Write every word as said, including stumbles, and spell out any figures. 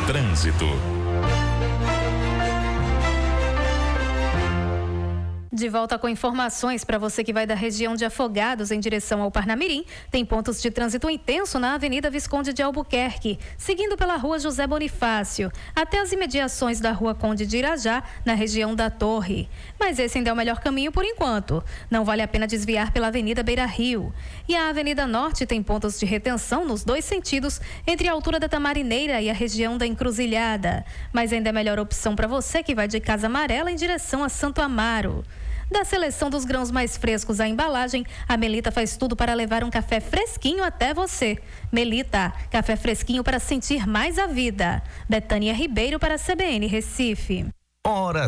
Trânsito. De volta com informações para você que vai da região de Afogados em direção ao Parnamirim. Tem pontos de trânsito intenso na Avenida Visconde de Albuquerque, seguindo pela Rua José Bonifácio, até as imediações da Rua Conde de Irajá, na região da Torre. Mas esse ainda é o melhor caminho por enquanto. Não vale a pena desviar pela Avenida Beira Rio. E a Avenida Norte tem pontos de retenção nos dois sentidos, entre a altura da Tamarineira e a região da Encruzilhada. Mas ainda é a melhor opção para você que vai de Casa Amarela em direção a Santo Amaro. Da seleção dos grãos mais frescos à embalagem, a Melita faz tudo para levar um café fresquinho até você. Melita, café fresquinho para sentir mais a vida. Betânia Ribeiro para a C B N Recife. Hora